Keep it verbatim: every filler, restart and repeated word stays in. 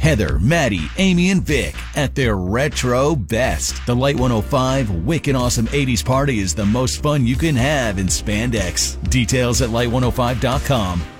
Heather, Maddie, Amy, and Vic at their retro best. The Light one oh five Wicked Awesome eighties Party is the most fun you can have in spandex. Details at light one oh five dot com.